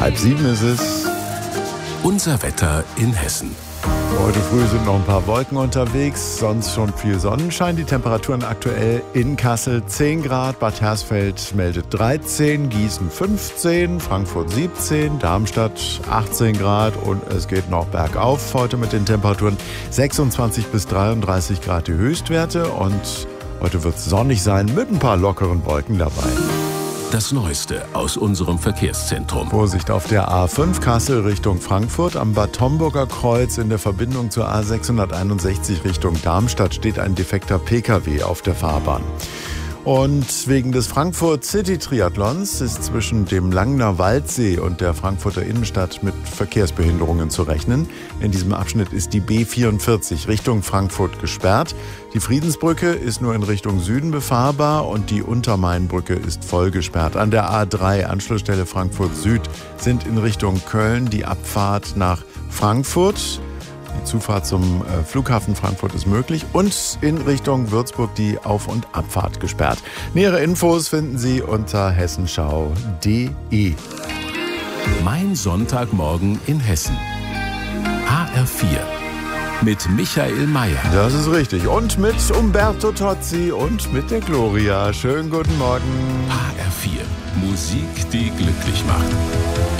6:30 ist es. Unser Wetter in Hessen. Heute früh sind noch ein paar Wolken unterwegs, sonst schon viel Sonnenschein. Die Temperaturen aktuell in Kassel 10 Grad, Bad Hersfeld meldet 13, Gießen 15, Frankfurt 17, Darmstadt 18 Grad und es geht noch bergauf heute mit den Temperaturen 26 bis 33 Grad die Höchstwerte und heute wird es sonnig sein mit ein paar lockeren Wolken dabei. Das Neueste aus unserem Verkehrszentrum. Vorsicht auf der A5 Kassel Richtung Frankfurt. Am Bad Homburger Kreuz in der Verbindung zur A661 Richtung Darmstadt steht ein defekter Pkw auf der Fahrbahn. Und wegen des Frankfurt City Triathlons ist zwischen dem Langner Waldsee und der Frankfurter Innenstadt mit Verkehrsbehinderungen zu rechnen. In diesem Abschnitt ist die B44 Richtung Frankfurt gesperrt. Die Friedensbrücke ist nur in Richtung Süden befahrbar und die Untermainbrücke ist voll gesperrt. An der A3 Anschlussstelle Frankfurt Süd sind in Richtung Köln die Abfahrt nach Frankfurt. Die Zufahrt zum Flughafen Frankfurt ist möglich und in Richtung Würzburg die Auf- und Abfahrt gesperrt. Nähere Infos finden Sie unter hessenschau.de. Mein Sonntagmorgen in Hessen. HR4 mit Michael Mayer. Das ist richtig. Und mit Umberto Tozzi und mit der Gloria. Schönen guten Morgen. HR4. Musik, die glücklich macht.